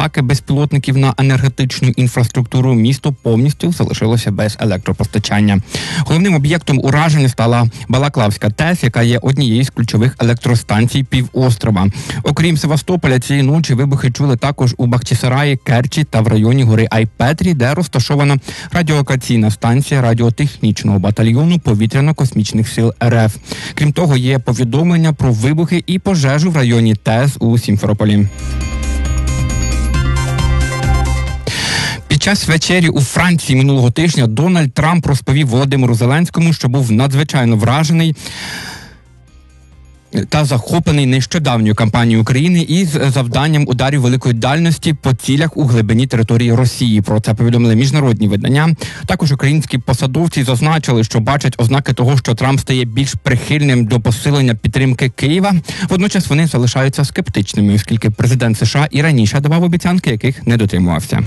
атаки безпілотників на енергетичну інфраструктуру, місто повністю залишилося без електропостачання. Головним об'єктом ураження стала Балаклавська ТЕС, яка є однією з ключових електростанцій півострова. Окрім Севастополя, цієї ночі вибухи чули також у Бахчисараї, Керчі та в районі гори Айпетрі, де розташована радіолокаційна станція радіотехнічного батальйону повітряно-космічних сил РФ. Крім того, є повідомлення про вибухи і пожежу в районі ТЕС у Сімферополі. Під час вечері у Франції минулого тижня Дональд Трамп розповів Володимиру Зеленському, що був надзвичайно вражений та захоплений нещодавньою кампанією України із завданням ударів великої дальності по цілях у глибині території Росії. Про це повідомили міжнародні видання. Також українські посадовці зазначили, що бачать ознаки того, що Трамп стає більш прихильним до посилення підтримки Києва. Водночас вони залишаються скептичними, оскільки президент США і раніше давав обіцянки, яких не дотримувався.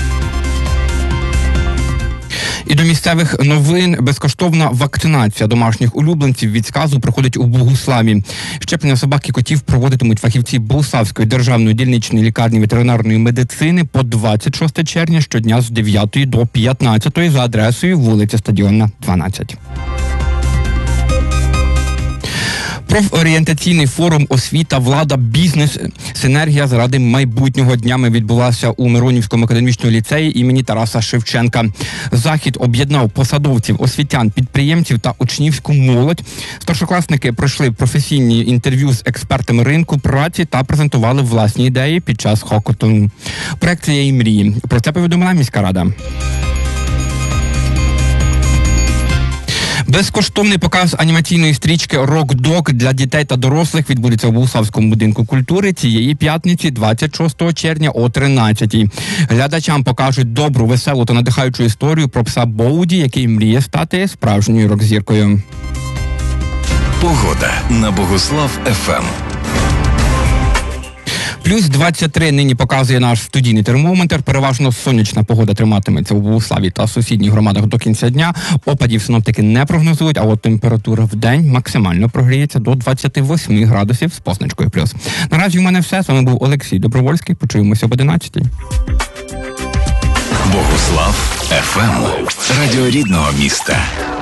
І до місцевих новин. Безкоштовна вакцинація домашніх улюбленців від сказу проходить у Богуславі. Щеплення собак і котів проводитимуть фахівці Богуславської державної дільничної лікарні ветеринарної медицини по 26 червня щодня з 9 до 15 за адресою вулиця Стадіонна, 12. Профорієнтаційний форум «Освіта, влада, бізнес. Синергія заради майбутнього» днями відбулася у Миронівському академічному ліцеї імені Тараса Шевченка. Захід об'єднав посадовців, освітян, підприємців та учнівську молодь. Старшокласники пройшли професійні інтерв'ю з експертами ринку праці та презентували власні ідеї під час хакатону. Проект цієї мрії. Про це повідомила міська рада. Безкоштовний показ анімаційної стрічки «Рок-дог» для дітей та дорослих відбудеться у Богуславському будинку культури цієї п'ятниці, 26 червня о 13-й. Глядачам покажуть добру, веселу та надихаючу історію про пса Боуді, який мріє стати справжньою рок-зіркою. Погода на Богуслав ФМ. Плюс 23 нині показує наш студійний термометр. Переважно сонячна погода триматиметься у Богуславі та сусідніх громадах до кінця дня. Опадів синоптики не прогнозують, а от температура в день максимально прогріється до 28 градусів з позначкою плюс. Наразі у мене все. З вами був Олексій Добровольський. Почуємося об 11-й. Богуслав ФМ. Радіо рідного міста.